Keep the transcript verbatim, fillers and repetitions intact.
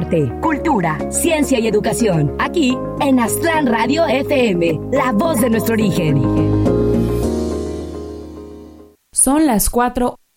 arte, cultura, ciencia y educación. Aquí en Aztlán Radio F M, la voz de nuestro origen. Son las cuatro